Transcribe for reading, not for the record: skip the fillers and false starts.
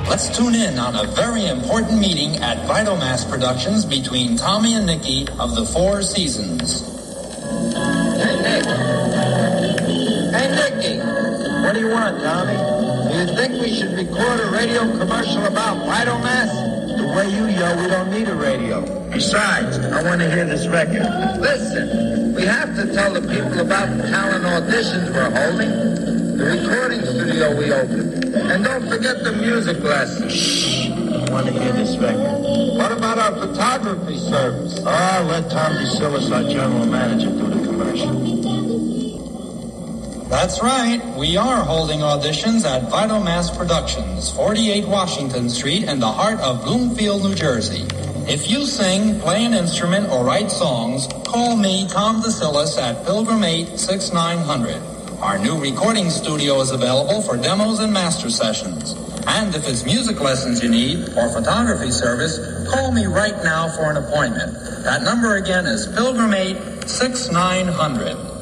Let's tune in on a very important meeting at Vital-Mass Productions between Tommy and Nicky of the Four Seasons. Hey, Nick. Hey, Nicky. What do you want, Tommy? Do you think we should record a radio commercial about Vital-Mass? The way you yell, we don't need a radio. Besides, I want to hear this record. Listen, we have to tell the people about the talent auditions we're holding, the recording studio we opened, and don't forget the music lessons. Shh, I want to hear this record. What about our photography service? Oh, let Tom DeSillis, our general manager, do the commercial. That's right. We are holding auditions at Vital-Mass Productions, 48 Washington Street in the heart of Bloomfield, New Jersey. If you sing, play an instrument, or write songs, call me, Tom DeSillis, at Pilgrim 8-6900. Our new recording studio is available for demos and master sessions. And if it's music lessons you need or photography service, call me right now for an appointment. That number again is Pilgrim 8-6900.